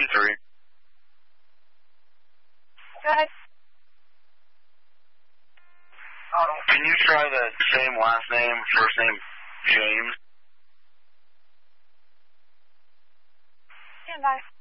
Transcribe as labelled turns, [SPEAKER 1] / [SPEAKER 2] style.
[SPEAKER 1] 3.
[SPEAKER 2] Go ahead.
[SPEAKER 1] Can you try that same last name, first name, James?
[SPEAKER 2] Stand by.